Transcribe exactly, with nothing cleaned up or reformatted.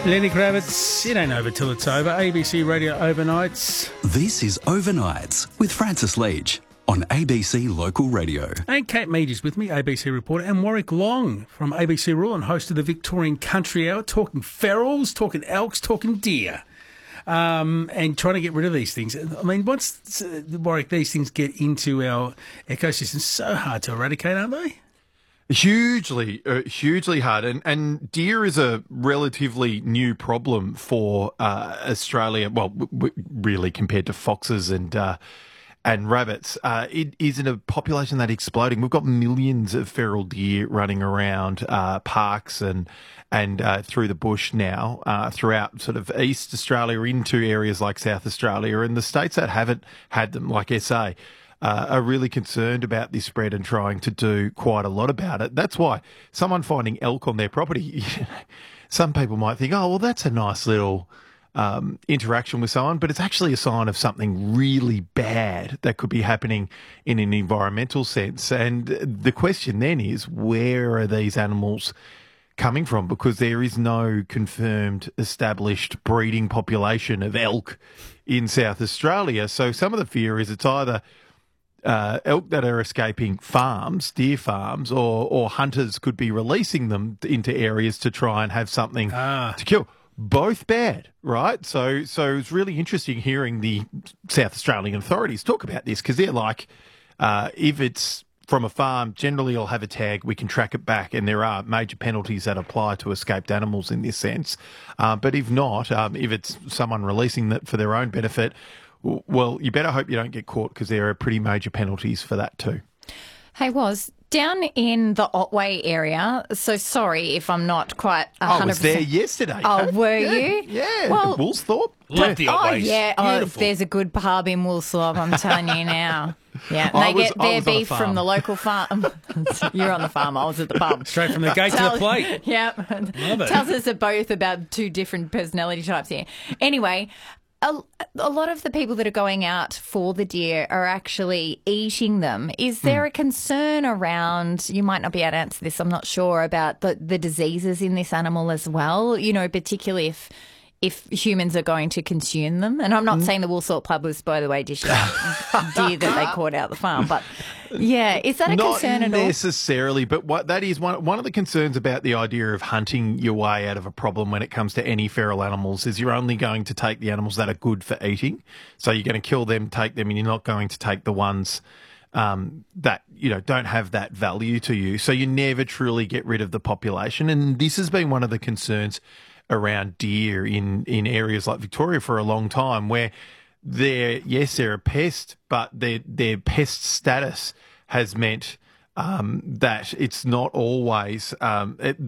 Lenny Kravitz, it ain't over till it's over. A B C Radio Overnights. This is Overnights with Francis Leach on A B C Local Radio. And Kate Mead is with me, A B C reporter, and Warwick Long from A B C Rural and host of the Victorian Country Hour, talking ferals, talking elks, talking deer, um, and trying to get rid of these things. I mean, once, uh, Warwick, these things get into our ecosystem, so hard to eradicate, aren't they? Hugely, uh, hugely hard. And, and deer is a relatively new problem for uh, Australia, well, w- w- really compared to foxes and uh, and rabbits. Uh, it is in a population that's exploding. We've got millions of feral deer running around uh, parks and and uh, through the bush now, uh, throughout sort of East Australia into areas like South Australia. And the states that haven't had them, like S A, Uh, are really concerned about this spread and trying to do quite a lot about it. That's why someone finding elk on their property, some people might think, oh, well, that's a nice little um, interaction with someone, but it's actually a sign of something really bad that could be happening in an environmental sense. And the question then is, where are these animals coming from? Because there is no confirmed established breeding population of elk in South Australia. So some of the fear is it's either Uh, elk that are escaping farms, deer farms, or or hunters could be releasing them into areas to try and have something Ah. to kill. Both bad, right? So so it's really interesting hearing the South Australian authorities talk about this, because they're like, uh, if it's from a farm, generally it'll have a tag, we can track it back, and there are major penalties that apply to escaped animals in this sense. Uh, but if not, um, if it's someone releasing that for their own benefit, well, you better hope you don't get caught, because there are pretty major penalties for that too. Hey, Was, down in the Otway area, so sorry if I'm not quite one hundred percent. I was there yesterday. Oh, Kate. were Yeah, you? Yeah, Well, Woolsthorpe. Love Yeah. the Oh, Otways. yeah. Oh, Beautiful. there's a good pub in Woolsthorpe, I'm telling you now. Yeah, I they was- get I their was on a beef farm. from the local farm. You're on the farm, I was at the pub. Straight from the gate to the plate. Yeah. Love it. Tells us they're both about two different personality types here. Anyway, a, a lot of the people that are going out for the deer are actually eating them. Is there Hmm. a concern around, you might not be able to answer this, I'm not sure, about the, the diseases in this animal as well, you know, particularly if if humans are going to consume them? And I'm not saying the Woolsthorpe pub was, by the way, dishing out deer that they caught out the farm, but yeah, is that a Not concern at all? necessarily, but what that is one one of the concerns about the idea of hunting your way out of a problem when it comes to any feral animals is you're only going to take the animals that are good for eating. So you're going to kill them, take them, and you're not going to take the ones um, that, you know, don't have that value to you. So you never truly get rid of the population. And this has been one of the concerns around deer in, in areas like Victoria for a long time, where they're, yes, they're a pest, but their their pest status has meant um, that it's not always um, it,